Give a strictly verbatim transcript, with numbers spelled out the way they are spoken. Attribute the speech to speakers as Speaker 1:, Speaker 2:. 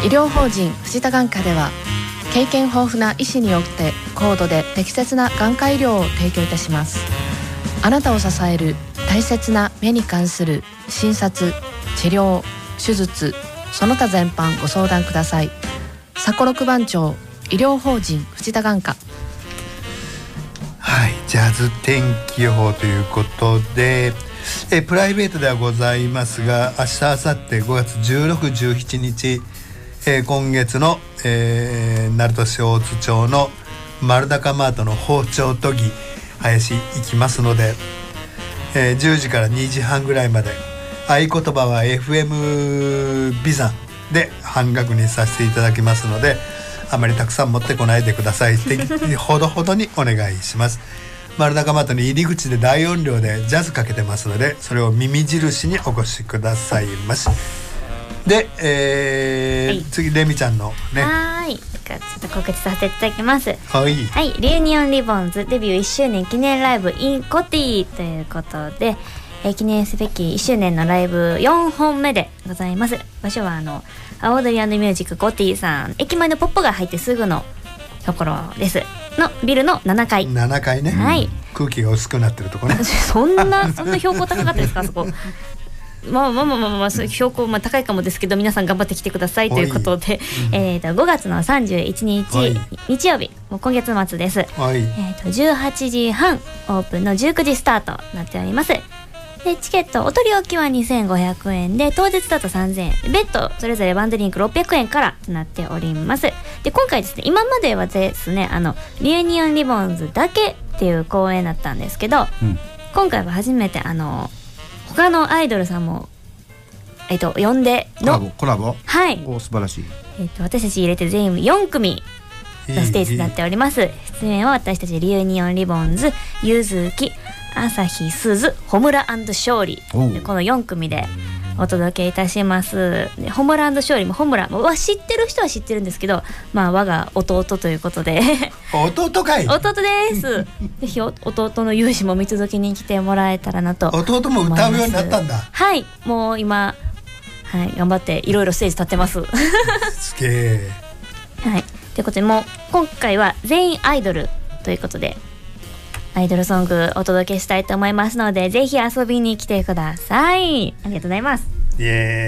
Speaker 1: 医療法人藤田眼科では経験豊富な医師によって高度で適切な眼科医療を提供いたします。あなたを支える大切な目に関する診察、治療、手術、その他全般ご相談ください。佐古六番町医療法人藤田眼科。
Speaker 2: はい、ジャズ天気予報ということで、えプライベートではございますが、明日明後日ごがつじゅうろく、じゅうしちにち、えー、今月の、えー、鳴門市大津町の丸高マートの包丁研ぎ林行きますので、えー、じゅうじからにじはんぐらいまで、合言葉は エフエム ビザンで半額にさせていただきますので、あまりたくさん持ってこないでください。ほどほどにお願いします。丸中マートに入り口で大音量でジャズかけてますので、それを耳印にお越しくださいまし。で、えーはい、次レミちゃんのね、
Speaker 3: はい、ちょっと告知させていただきます。
Speaker 2: はい、
Speaker 3: はい、リユニオンリボンズデビューいっしゅうねん記念ライブ in コティということで、えー、記念すべきいっしゅうねんのライブよんほんめでございます。場所はあのアオードリー&ミュージックコティさん、駅前のポップが入ってすぐのところですのビルのななかい。
Speaker 2: ななかいね、
Speaker 3: はい、
Speaker 2: 空気が薄くなってるとこね。
Speaker 3: そんなそんな標高高かったですか、そこ。まあまあまあまあまあ、そういう標高まあ高いかもですけど、皆さん頑張ってきてくださいということで、うん、えーとごがつのさんじゅういちにち日曜日、もう今月末です。えーとじゅうはちじはんオープンのじゅうくじスタートになっております。でチケットお取り置きはにせんごひゃくえんで、当日だとさんぜんえん、別途それぞれワンドリンクろっぴゃくえんからとなっております。で今回ですね、今まではですね、あのリユニオンリボンズだけっていう公演だったんですけど、うん、今回は初めてあの他のアイドルさんもえっと呼んでの
Speaker 4: コラボコラボ、
Speaker 3: はい、
Speaker 4: お素晴らしい。
Speaker 3: えっと私たち入れて全員よんくみのステージになっております。いい出演は私たちリユニオンリボンズ、ゆずき、朝日すず、ホムラ&勝利、このよんくみでお届けいたします。でホムラ&勝利もホムラは知ってる人は知ってるんですけど、まあ我が弟ということで
Speaker 2: 弟かい。
Speaker 3: 弟ですぜひ弟の勇姿も見届けに来てもらえたらなと。
Speaker 2: 弟も歌うようになったんだ。
Speaker 3: はい、もう今、はい、頑張っていろいろステージ立ってます
Speaker 2: すげえ。
Speaker 3: はい、ということで、もう今回は全員アイドルということで、アイドルソングお届けしたいと思いますので、ぜひ遊びに来てください。ありがとうございます。
Speaker 2: イエーイ。